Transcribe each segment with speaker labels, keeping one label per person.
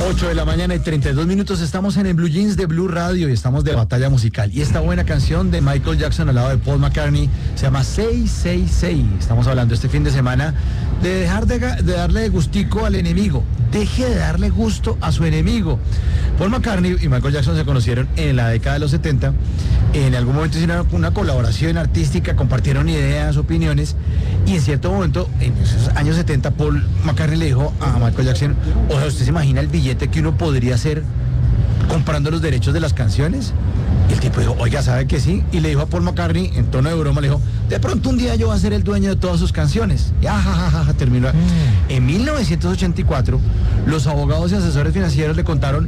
Speaker 1: 8 de la mañana y 32 minutos, estamos en el Blue Jeans de Blue Radio y estamos de batalla musical. Y esta buena canción de Michael Jackson al lado de Paul McCartney se llama 666. Estamos hablando este fin de semana de dejar de darle gustico al enemigo. Deje de darle gusto a su enemigo. Paul McCartney y Michael Jackson se conocieron en la década de los 70. En algún momento hicieron una colaboración artística, compartieron ideas, opiniones, y en cierto momento, en esos años 70, Paul McCartney le dijo a Michael Jackson: o sea, ¿usted se imagina el billete que uno podría hacer comprando los derechos de las canciones? Y el tipo dijo: oiga, ¿sabe que sí? Y le dijo a Paul McCartney, en tono de broma, le dijo: de pronto un día yo voy a ser el dueño de todas sus canciones. Y terminó. En 1984, los abogados y asesores financieros le contaron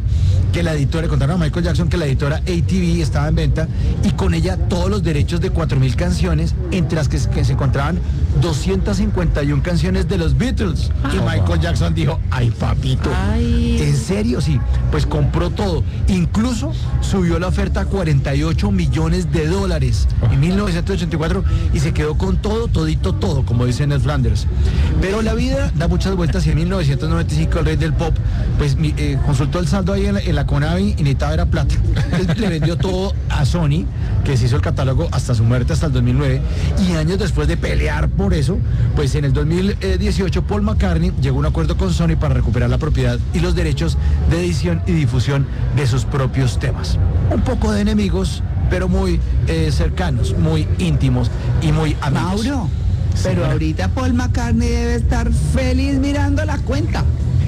Speaker 1: a Michael Jackson que la editora ATV estaba en venta, y con ella todos los derechos de 4.000 canciones, entre las que se encontraban 251 canciones de los Beatles. Y Michael Jackson dijo: ay, papito, ¿en serio? Sí, pues compró todo, incluso subió la oferta a $48 millones en 1984, y se quedó con todo, como dice Ned Flanders. Pero la vida da muchas vueltas, y en 1995 el rey del pop pues consultó el saldo ahí en la Conavi y necesitaba era plata. Entonces le vendió todo a Sony, que se hizo el catálogo hasta su muerte, hasta el 2009, y años después de pelear por eso, pues en el 2018 Paul McCartney llegó a un acuerdo con Sony para recuperar la propiedad y los derechos de edición y difusión de sus propios temas. Un poco de enemigos, pero muy cercanos, muy íntimos y muy amigos.
Speaker 2: Mauro, pero sí, ahorita Paul McCartney debe estar feliz mirando la cuenta.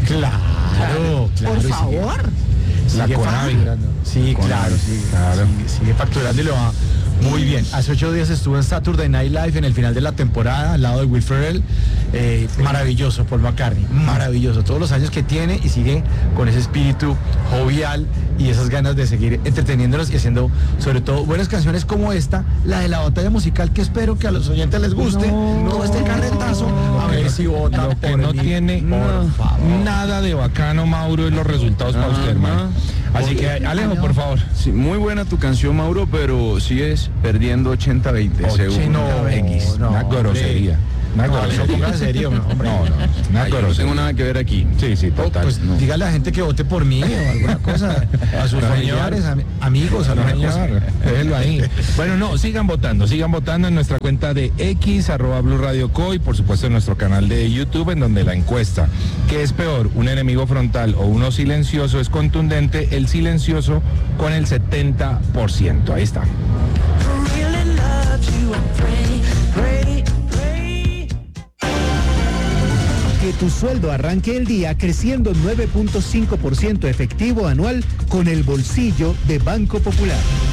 Speaker 1: Claro,
Speaker 2: por favor.
Speaker 1: Sigue facturando. Sí, claro. Sigue facturando y lo va muy bien. Hace 8 días estuvo en Saturday Night Live en el final de la temporada al lado de Will Ferrell. Maravilloso Paul McCartney, maravilloso. Todos los años que tiene, y sigue con ese espíritu jovial y esas ganas de seguir entreteniéndonos y haciendo sobre todo buenas canciones como esta, la de la batalla musical, que espero que a los oyentes les guste. Todo este carretazo, a ver si votan.
Speaker 3: Lo que no tiene nada de bacano, Mauro, es los resultados para usted, hermano. Así que, Alejo, por favor.
Speaker 4: Sí, muy buena tu canción, Mauro, pero sigues perdiendo 80-20.
Speaker 1: 80-X.
Speaker 3: Una grosería.
Speaker 1: No, ponga en serio, hombre.
Speaker 4: No tengo nada que ver aquí.
Speaker 3: Sí, total.
Speaker 1: Pues dígale a la gente que vote por mí o alguna cosa, a sus familiares, amigos, alguna cosa.
Speaker 3: Déjelo ahí. Bueno, sigan votando en nuestra cuenta de X, @BluRadioCo, y por supuesto en nuestro canal de YouTube, en donde la encuesta: ¿qué es peor, un enemigo frontal o uno silencioso? Es contundente el silencioso con el 70%. Ahí está.
Speaker 5: Que tu sueldo arranque el día creciendo 9.5% efectivo anual con el bolsillo de Banco Popular.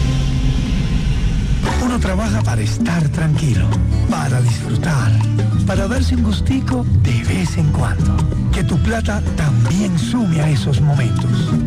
Speaker 6: Uno trabaja para estar tranquilo, para disfrutar, para darse un gustico de vez en cuando. Que tu plata también sume a esos momentos.